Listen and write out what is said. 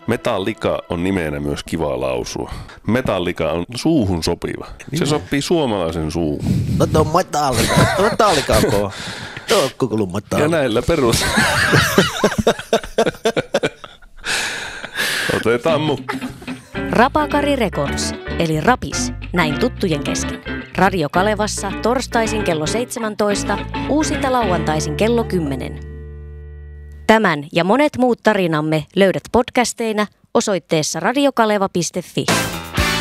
Metallica on nimenä myös kiva lausua. Metallica on suuhun sopiva. Se sopii suomalaisen suuhun. No tuo on Metallica on koko Metallica. Ja näillä perus. Otetaan mukaan. Rapakari Records, eli Rapis, näin tuttujen kesken. Radio Kalevassa torstaisin kello 17, uusinta lauantaisin kello 10. Tämän ja monet muut tarinamme löydät podcasteina osoitteessa radiokaleva.fi.